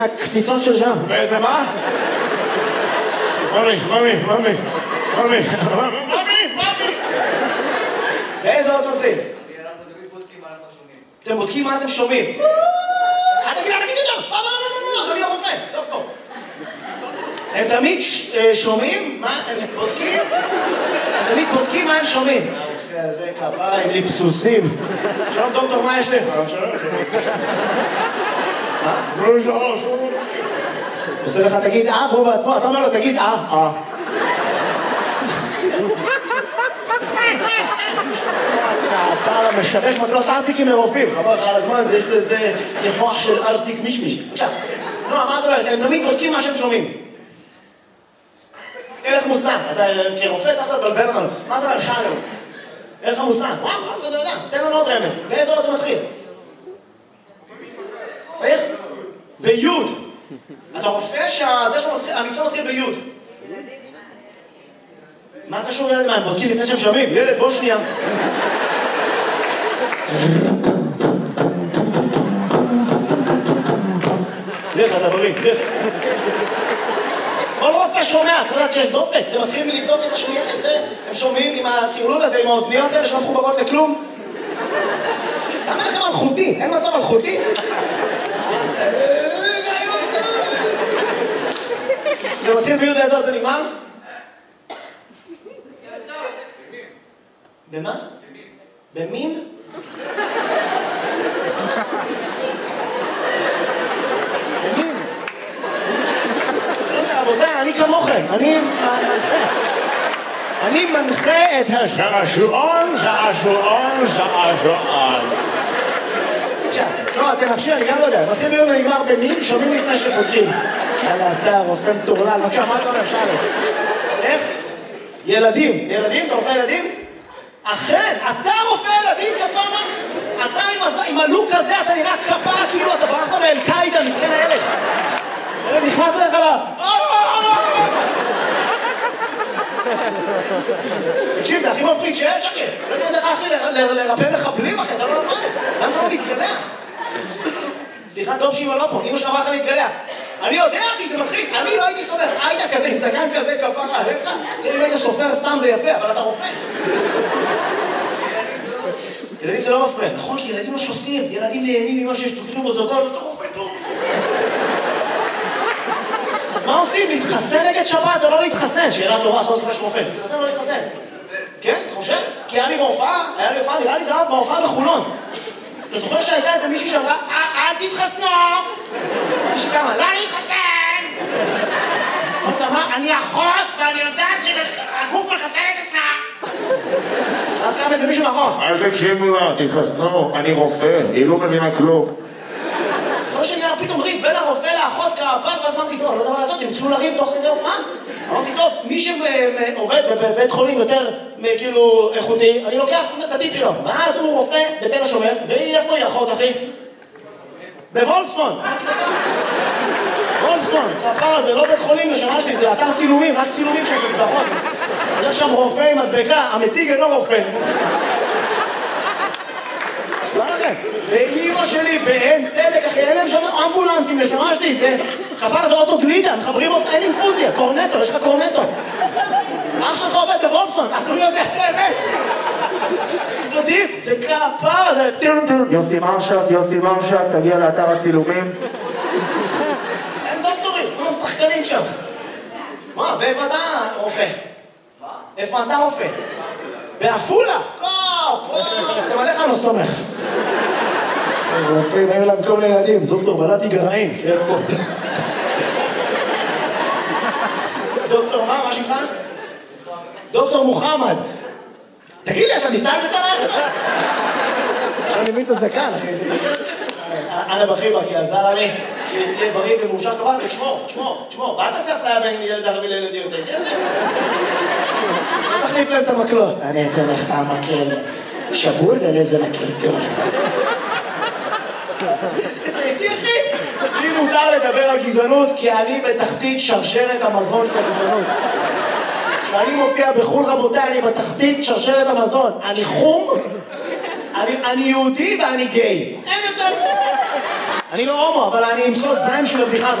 הקפיצות של שם. ואיזה מה? ממי. באיזה עוד מתחיל? אנחנו תמיד בודקים מה אנחנו שומעים. אתם בודקים מה אתם שומעים. אל תגיד יותר! לא, אדוני הרופא, דוקטור. הם תמיד שומעים מה הם בודקים? הם תמיד בודקים מה הם שומעים. הרופא הזה כפיים, ליפסוסים. שלום דוקטור, מה יש לי? שלום. עושה לך תגיד והוא בעצמו, אתה אומר לו תגיד הפער המשווק מקלות ארטיקים מרופאים. חבל לך על הזמן, יש לזה מוח של ארטיק מישמיש. בבקשה. נועה, מה את אומרת? הם תמיד בודקים מה שהם שומעים. אין לך מושג. אתה כרופא צריך לבלבל אותנו. מה אתה אומר? שאלנו. אין לך מושג. וואו, אף אחד לא יודע. תן לנו עוד רמז. באיזה עוד זה מתחיל? איך? ביוד. אתה רופא שהמקצוע מתחיל ביוד. מה קשור ילד? מה, הם בודקים לפני שהם שומעים? ילד, בוא שנייה. לך, אתה בריא, לך. כל רופא שומע, צריך לדעת שיש דופק. זה מתחיל מלבדוק את השמיעה, את זה. הם שומעים עם הטרלול הזה, עם האוזניות האלה שלא מחוברות לכלום. למה לכם מלכותי? אין מצב מלכותי? זה מתחיל ביוד איזה עוד זה נגמר? במה? במין? במין? רבותיי, אני כמוכם, אני מנחה את שעשועון. לא, אתם נפשי, אני גם לא יודע. מתחיל ביום ונגמר במין, שומעים לפני שפותחים. יאללה, אתה רופא מטורלל, בבקשה, מה אתה אומר? שאלה. איך? ילדים. ילדים? אתה רופא ילדים? אכן, אתה רופא ילדים כפרה? אתה עם הלוק הזה, אתה נראה כפרה, כאילו אתה ברחת מאל-קאידה, מסכן הילד. ילד נכנס אליך לה... תקשיב, זה הכי מפחיד שיש, אחי. לא יודע איך, אחי, לרפא מחבלים, אחי, אתה לא למד. למה אתה לא מתגלח? סליחה, טוב שאמא לא פה, אמא שלך אמרה לך להתגלח. אני יודע, אחי, זה מלחיץ. אני לא הייתי סופר. היית כזה, עם זקן כזה, כפרה עליך. תראה, אם היית סופר סתם זה יפה, אבל אתה רופא. ילדים זה לא מפריע. נכון, כי ילדים לא שופטים. ילדים נהנים ממה שיש תוכנו בזוגות, אתה רופא טוב. אז מה עושים? להתחסן נגד שבת או לא להתחסן? שאלה טובה, סוף סוף יש רופא. להתחסן או לא להתחסן? כן, אתה חושב? כי היה לי בהופעה, נראה לי זה היה בהופעה בחולון. אתה זוכר שהייתה איזה מישהי שאמרה, אל תתחסנו! מישהי כמה, לא להתחסן! אני אחות ואני יודעת שהגוף מחסן את עצמה! אז קם איזה מישהו נכון. אל תקשיבו לה, תתחסנו, אני רופא, היא לא מבינה כלום. זוכר שנהיה פתאום ריב בין הרופא לאחות כפר, ואז אמרתי, טוב, לא יודע מה לעשות, הם התחילו לריב תוך כדי הופעה. אמרתי, טוב, מי שעובד בבית חולים יותר כאילו איכותי, אני לוקח את הטיפ שלו. ואז הוא רופא בתל השומר, והיא איפה היא אחות, אחי? בוולפסון. וולפסון, הפער הזה, לא בית חולים לשמה שלי, זה אתר צילומים, רק צילומים של סדרות. יש שם רופא עם מדבקה, המציג אינו רופא. שמה לכם? ואמא שלי בעין צדק, אחי, אין להם שם אמבולנסים לשמה שלי, זה... כפר זה אוטו גלידה, מחברים אותך, אין אינפוזיה, קורנטו, יש לך קורנטו. אח שלך עובד בוולפסון, אז הוא יודע את האמת. זה כפר, זה... יוסי מרשק, תגיע לאתר הצילומים. אין דוקטורים, כולם שחקנים שם. מה, באיפה אתה רופא? מה? איפה אתה רופא? בעפולה? אתם עליך לא סומך. רופאים, היו להם כל מיני ילדים, דוקטור בלעתי גרעין, שיהיה פה. דוקטור מה שמך? דוקטור מוחמד. תגיד לי, אתה מסתיים בטלח? אני מבין את הזקן, אחי. אנה בחיבה, כי עזר לי שתהיה בריא ומאושר כבל, ותשמור. ואל תעשה אפליה בין ילד ערבי לילד יהודי. תחליף להם את המקלות. אני אתן לך מקל שבור ולזה מקל טוב. תראי, אחי, לי מותר לדבר על גזענות, כי אני בתחתית שרשרת המזון של הגזענות. כשאני מופיע בחול, רבותיי, אני בתחתית שרשרת המזון. אני חום, אני יהודי ואני גיי. אין יותר. אני לא הומו, אבל אני אמצוא זין של הבדיחה הזאת.